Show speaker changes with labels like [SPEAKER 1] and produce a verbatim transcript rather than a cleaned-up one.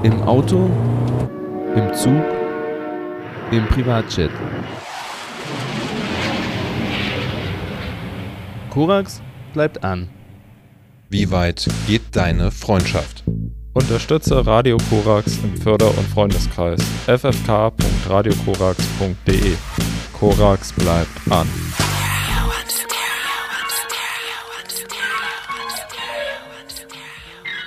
[SPEAKER 1] Im Auto, im Zug, im Privatjet. Korax bleibt an.
[SPEAKER 2] Wie weit geht deine Freundschaft?
[SPEAKER 3] Unterstütze Radio Korax im Förder- und Freundeskreis f f k punkt radio korax punkt d e. Korax bleibt an.